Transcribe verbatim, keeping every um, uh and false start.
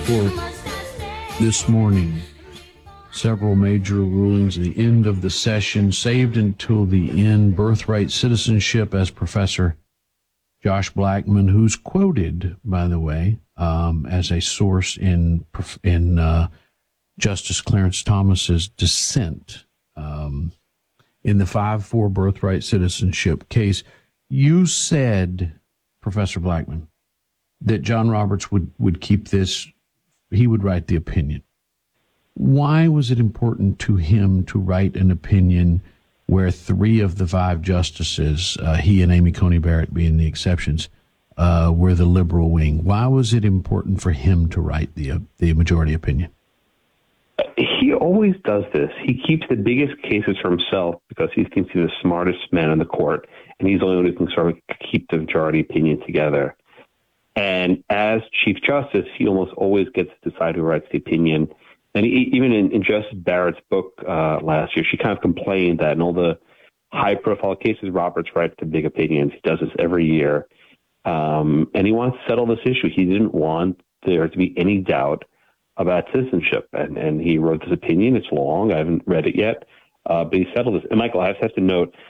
Court this morning. Several major rulings at the end of the session, saved until the end. Birthright citizenship, as Professor Josh Blackman, who's quoted, by the way, um, as a source in in uh, Justice Clarence Thomas's dissent um, in the five four birthright citizenship case. You said, Professor Blackman, that John Roberts would, would keep this, he would write the opinion. Why was it important to him to write an opinion where three of the five justices, uh, he and Amy Coney Barrett being the exceptions, uh, were the liberal wing? Why was it important for him to write the uh, the majority opinion? He always does this. He keeps the biggest cases for himself because he thinks he's the smartest man in the court, and he's the only one who can sort of keep the majority opinion together. And as Chief Justice, he almost always gets to decide who writes the opinion. And he, even in, in Justice Barrett's book uh, last year, she kind of complained that in all the high-profile cases, Roberts writes the big opinions. He does this every year. Um, and he wants to settle this issue. He didn't want there to be any doubt about citizenship. And, and he wrote this opinion. It's long. I haven't read it yet. Uh, but he settled this. And, Michael, I have to note,